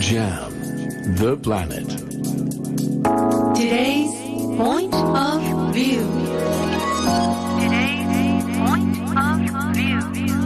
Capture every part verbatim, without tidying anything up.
Jam the planet. Today's point of view. Today's point of view.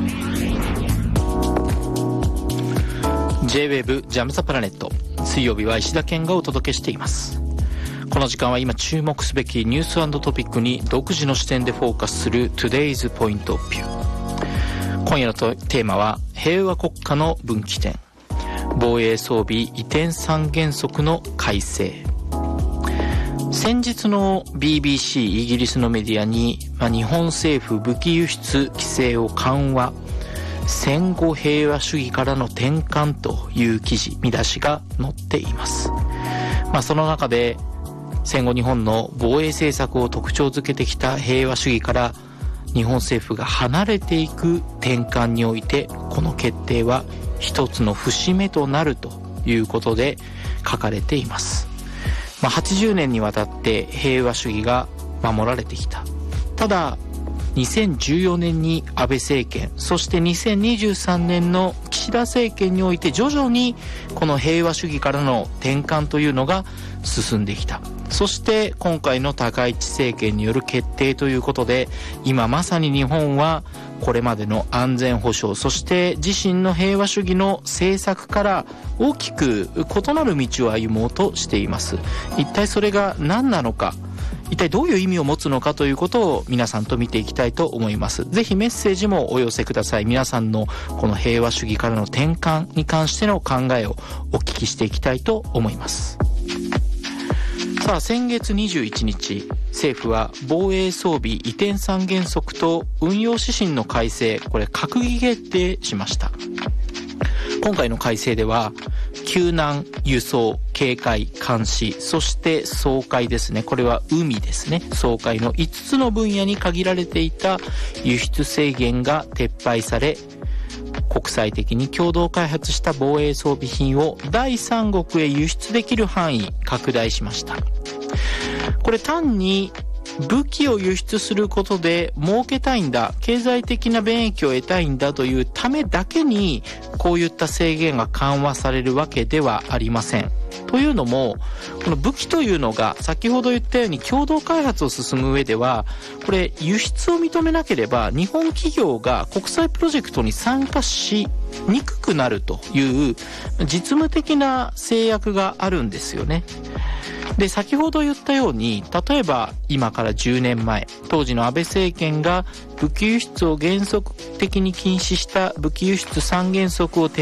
J-Wave ジャムザプラネット、水曜日は石田健がお届けしています。この時間は今注目すべきニュース&トピックに独自の視点でフォーカスする Today's Point of View。 今夜のテーマは平和国家の分岐点、防衛装備移転三原則の改正。先日の ビービーシー イギリスのメディアに、まあ、日本政府武器輸出規制を緩和、戦後平和主義からの転換という記事、見出しが載っています。まあ、その中で戦後日本の防衛政策を特徴づけてきた平和主義から日本政府が離れていく転換において、この決定は一つの節目となるということで書かれています。まあ、はちじゅうねんにわたって平和主義が守られてきた。ただにせんじゅうよねんに安倍政権、そしてにせんにじゅうさんねんの岸田政権において徐々にこの平和主義からの転換というのが進んできた。そして今回の高市政権による決定ということで、今まさに日本はこれまでの安全保障、そして自身の平和主義の政策から大きく異なる道を歩もうとしています。一体それが何なのか、一体どういう意味を持つのかということを皆さんと見ていきたいと思います。ぜひメッセージもお寄せください。皆さんのこの平和主義からの転換に関しての考えをお聞きしていきたいと思います。さあ、先月にじゅういちにち、政府は防衛装備移転三原則と運用指針の改正、これ閣議決定しました。今回の改正では救難、輸送、警戒、監視、そして掃海ですね。これは海ですね。掃海のいつつの分野に限られていた輸出制限が撤廃され、国際的に共同開発した防衛装備品を第三国へ輸出できる範囲拡大しました。これ単に武器を輸出することで儲けたいんだ、経済的な便益を得たいんだというためだけにこういった制限が緩和されるわけではありません。というのも、この武器というのが先ほど言ったように共同開発を進む上では、これ輸出を認めなければ日本企業が国際プロジェクトに参加しにくくなるという実務的な制約があるんですよね。で、先ほど言ったように、例えば今からじゅうねんまえ、当時の安倍政権が武器輸出を原則的に禁止した武器輸出三原則を撤